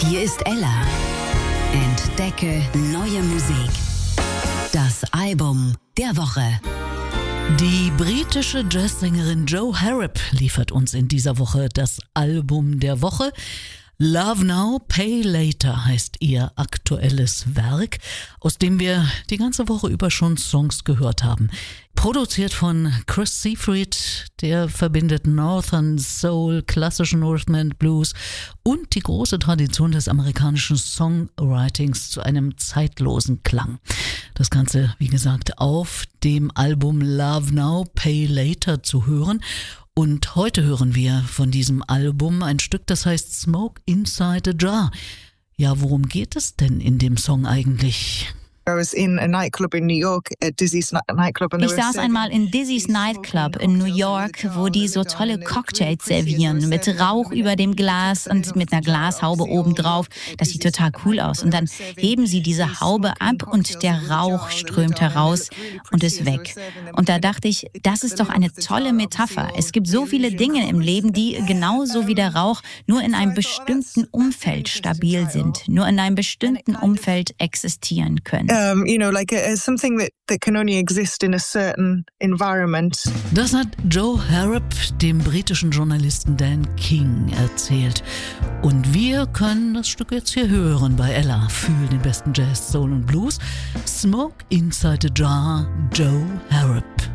Hier ist Ella. Entdecke neue Musik. Das Album der Woche. Die britische Jazzsängerin Jo Harrop liefert uns in dieser Woche das Album der Woche. Love Now, Pay Later heißt ihr aktuelles Werk, aus dem wir die ganze Woche über schon Songs gehört haben. Produziert von Chris Seafried, der verbindet Northern Soul, klassischen Northern Blues und die große Tradition des amerikanischen Songwritings zu einem zeitlosen Klang. Das Ganze, wie gesagt, auf dem Album Love Now, Pay Later zu hören. Und heute hören wir von diesem Album ein Stück, das heißt Smoke Inside a Jar. Ja, worum geht es denn in dem Song eigentlich? Ich saß einmal in Dizzy's Nightclub in New York, wo die so tolle Cocktails servieren, mit Rauch über dem Glas und mit einer Glashaube obendrauf. Das sieht total cool aus. Und dann heben sie diese Haube ab und der Rauch strömt heraus und ist weg. Und da dachte ich, das ist doch eine tolle Metapher. Es gibt so viele Dinge im Leben, die genauso wie der Rauch nur in einem bestimmten Umfeld stabil sind, nur in einem bestimmten Umfeld existieren können. Something that can only exist in a certain environment. Das hat Jo Harrop dem britischen Journalisten Dan King erzählt. Und wir können das Stück jetzt hier hören bei Ella. Fühl den besten Jazz, Soul und Blues. Smoke Inside a Jar, Jo Harrop.